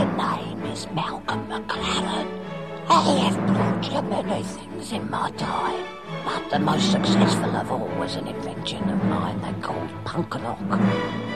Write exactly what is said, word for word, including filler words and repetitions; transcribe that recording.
My name is Malcolm McLaren. I have brought you many things in my time, but the most successful of all was an invention of mine they called Punkalock.